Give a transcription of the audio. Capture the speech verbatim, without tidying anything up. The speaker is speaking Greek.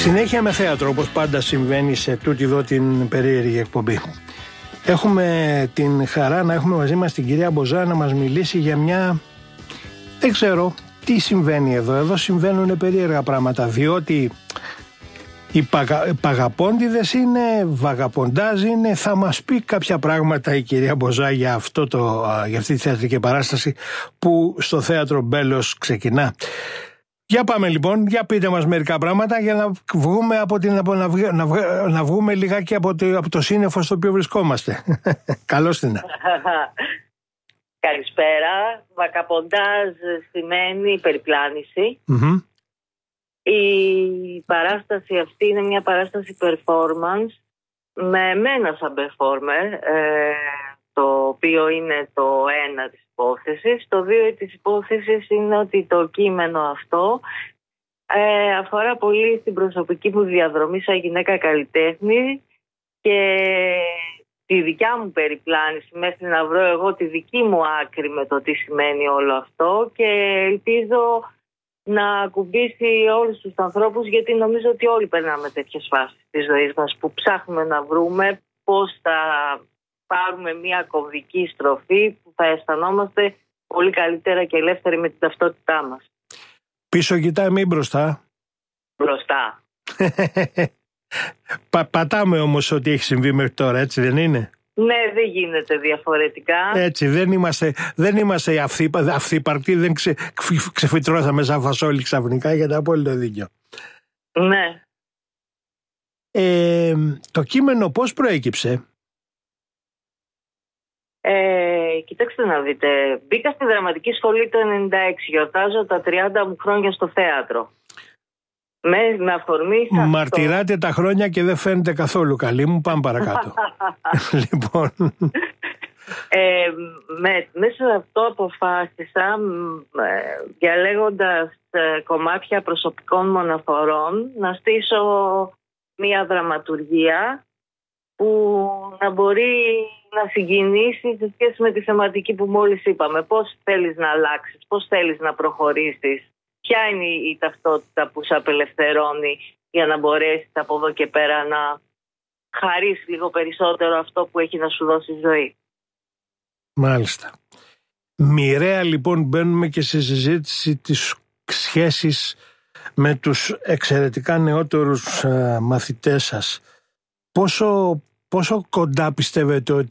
Συνέχεια με θέατρο, όπως πάντα συμβαίνει σε τούτη εδώ την περίεργη εκπομπή. Έχουμε την χαρά να έχουμε μαζί μας την κυρία Μποζά να μας μιλήσει για μια... Δεν ξέρω τι συμβαίνει εδώ. Εδώ συμβαίνουν περίεργα πράγματα, διότι οι παγα... παγαπώντιδες είναι, βαγαποντάζ είναι. Θα μας πει κάποια πράγματα η κυρία Μποζά για, αυτό το, για αυτή τη θεατρική παράσταση που στο θέατρο Μπέλος ξεκινά. Για πάμε λοιπόν, για πείτε μας μερικά πράγματα για να βγούμε, από την, από, να, βγ, να, βγ, να βγούμε λιγάκι από το, από το σύννεφο στο οποίο βρισκόμαστε. Καλώς την. Καλησπέρα. Βακαποντάζ σημαίνει περιπλάνηση. Mm-hmm. Η παράσταση αυτή είναι μια παράσταση performance με εμένα σαν performer, ε, το οποίο είναι το ένα της υπόθεσης. Το δύο της υπόθεσης είναι ότι το κείμενο αυτό ε, αφορά πολύ στην προσωπική μου διαδρομή σαν γυναίκα καλλιτέχνη και τη δικιά μου περιπλάνηση μέχρι να βρω εγώ τη δική μου άκρη με το τι σημαίνει όλο αυτό, και ελπίζω να ακουμπήσει όλους τους ανθρώπους, γιατί νομίζω ότι όλοι περνάμε τέτοιες φάσεις της ζωής μας που ψάχνουμε να βρούμε πώς θα πάρουμε μια κομβική στροφή που θα αισθανόμαστε πολύ καλύτερα και ελεύθεροι με την ταυτότητά μας. Πίσω κοιτάμε ή μπροστά? Μπροστά. Πα, πατάμε όμως ότι έχει συμβεί μέχρι τώρα, έτσι δεν είναι? Ναι, δεν γίνεται διαφορετικά. Έτσι, δεν είμαστε, δεν είμαστε αυθύπαρκτοι, δεν ξε, ξεφυτρώσαμε σαν φασόλι ξαφνικά, για το απόλυτο δίκιο. Ναι. Ε, το κείμενο πώς προέκυψε? Ε, κοιτάξτε να δείτε, μπήκα στη δραματική σχολή το ενενήντα έξι, γιορτάζω τα τριάντα μου χρόνια στο θέατρο. Με, με αφορμή σε Μαρτυράτε αυτό. Τα χρόνια και δεν φαίνεται καθόλου καλή μου. Πάμε παρακάτω. Λοιπόν. Ε, με, μέσα σε αυτό αποφάσισα, ε, διαλέγοντας ε, κομμάτια προσωπικών μοναφορών, να στήσω μία δραματουργία που να μπορεί να συγκινήσει σε σχέση με τη θεματική που μόλις είπαμε. Πώς θέλεις να αλλάξεις, πώς θέλεις να προχωρήσεις, ποια είναι η ταυτότητα που σε απελευθερώνει για να μπορέσεις από εδώ και πέρα να χαρείς λίγο περισσότερο αυτό που έχει να σου δώσει η ζωή. Μάλιστα. Μοιραία λοιπόν μπαίνουμε και σε συζήτηση της σχέσης με τους εξαιρετικά νεότερους uh, μαθητές σας. Πόσο, πόσο κοντά πιστεύετε ότι